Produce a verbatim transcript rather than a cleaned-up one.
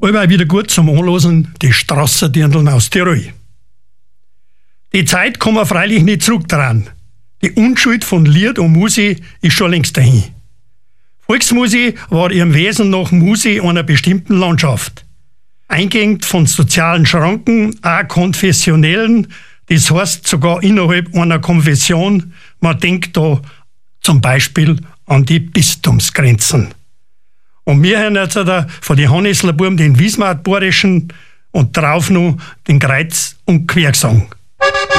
Immer wieder gut zum Anlosen, die Strassendirndln aus Tirol. Die Zeit kann man freilich nicht zurückdrehen. Die Unschuld von Lied und Musik ist schon längst dahin. Volksmusik war ihrem Wesen nach Musik einer bestimmten Landschaft. Eingehend von sozialen Schranken, auch konfessionellen, das heißt sogar innerhalb einer Konfession. Man denkt da zum Beispiel an die Bistumsgrenzen. Und wir hören jetzt von den Hannislerbuben den Wismar-Borischen und drauf noch den Kreuz- und Quergesang.